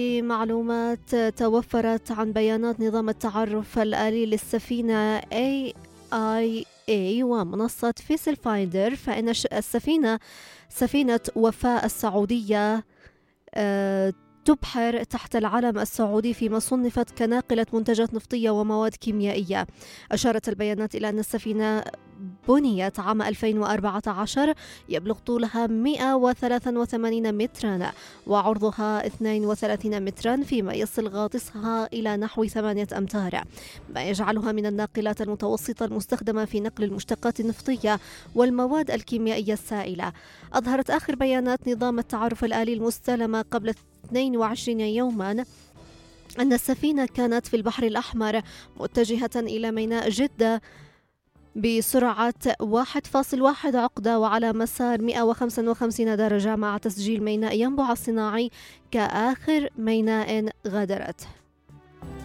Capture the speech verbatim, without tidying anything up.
معلومات توفرت عن بيانات نظام التعرف الآلي للسفينة إيه آي إيه ومنصة فيسل فايندر، فإن السفينة سفينة وفاء السعودية أه تبحر تحت العلم السعودي فيما صنفت كناقلة منتجات نفطية ومواد كيميائية. أشارت البيانات إلى أن السفينة بنيت عام ألفين وأربعة عشر، يبلغ طولها مئة وثلاثة وثمانين مترا وعرضها اثنين وثلاثين مترا، فيما يصل غاطسها إلى نحو ثمانية أمتار، ما يجعلها من الناقلات المتوسطة المستخدمة في نقل المشتقات النفطية والمواد الكيميائية السائلة. أظهرت آخر بيانات نظام التعرف الآلي المستلمة قبل اثنين وعشرين يوما أن السفينة كانت في البحر الأحمر متجهة إلى ميناء جدة بسرعة واحد فاصلة واحد عقدة وعلى مسار مئة وخمسة وخمسين درجة، مع تسجيل ميناء ينبع الصناعي كآخر ميناء غادرته.